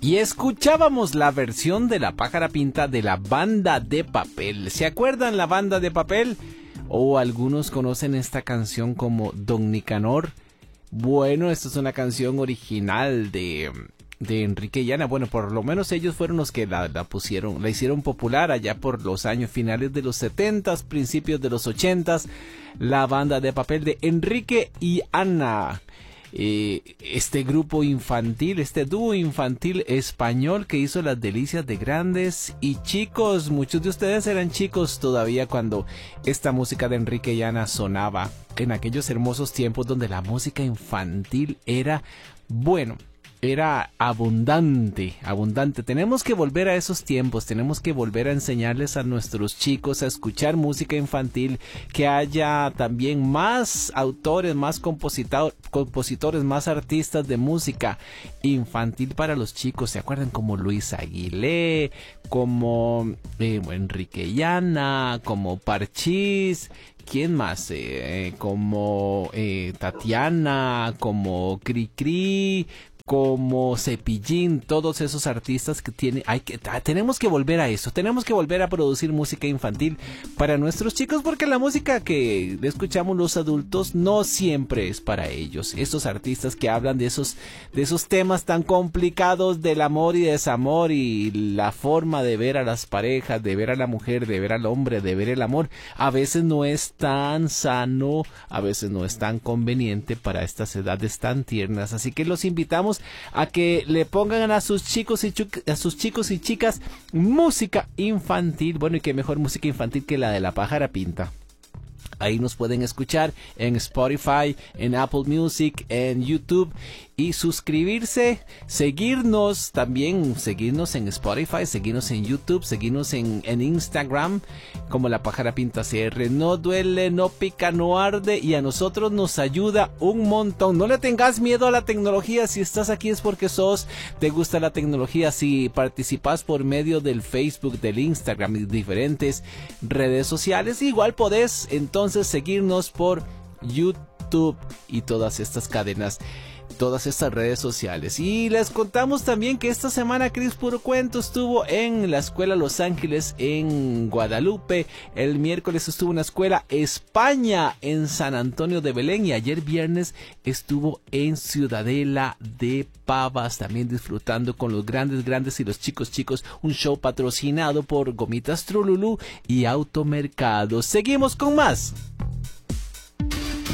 Y escuchábamos la versión de La Pájara Pinta de la Banda de Papel. ¿Se acuerdan la Banda de Papel? O algunos conocen esta canción como Don Nicanor. Bueno, esta es una canción original de Enrique y Ana. Bueno, por lo menos ellos fueron los que la hicieron popular allá por los años finales de los 70s, principios de los 80s. La Banda de Papel de Enrique y Ana. Este grupo infantil, este dúo infantil español que hizo las delicias de grandes y chicos. Muchos de ustedes eran chicos todavía cuando esta música de Enrique y Ana sonaba, en aquellos hermosos tiempos donde la música infantil era, bueno, era abundante. Tenemos que volver a esos tiempos, tenemos que volver a enseñarles a nuestros chicos a escuchar música infantil, que haya también más autores, más compositores, más artistas de música infantil para los chicos. ¿Se acuerdan? Como Luis Aguilé, como Enrique y Ana, como Parchís. ¿Quién más? Como Tatiana, como Cricri, como Cepillín, todos esos artistas que tenemos que volver a eso, tenemos que volver a producir música infantil para nuestros chicos, porque la música que escuchamos los adultos no siempre es para ellos. Estos artistas que hablan de esos temas tan complicados del amor y desamor y la forma de ver a las parejas, de ver a la mujer, de ver al hombre, de ver el amor, a veces no es tan sano, a veces no es tan conveniente para estas edades tan tiernas. Así que los invitamos a que le pongan a sus chicos y chicas música infantil. Bueno, y qué mejor música infantil que la de La Pájara Pinta. Ahí nos pueden escuchar en Spotify, en Apple Music, en YouTube, y suscribirse, seguirnos en Spotify, seguirnos en YouTube, seguirnos en Instagram como La Pájara Pinta CR. No duele, no pica, no arde, y a nosotros nos ayuda un montón. No le tengas miedo a la tecnología. Si estás aquí es porque te gusta la tecnología. Si participas por medio del Facebook, del Instagram y diferentes redes sociales, igual podés entonces seguirnos por YouTube y todas estas cadenas, todas estas redes sociales. Y les contamos también que esta semana Cris Puro Cuento estuvo en la Escuela Los Ángeles en Guadalupe. El miércoles estuvo en la Escuela España en San Antonio de Belén, y ayer viernes estuvo en Ciudadela de Pavas, también disfrutando con los grandes y los chicos, un show patrocinado por Gomitas Trululú y Automercado. Seguimos con más.